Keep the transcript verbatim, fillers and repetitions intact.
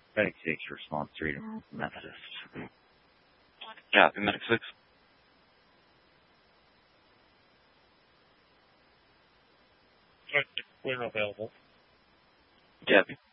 Medic six, response three to Methodist. Copy, Medic six. We're available. Copy.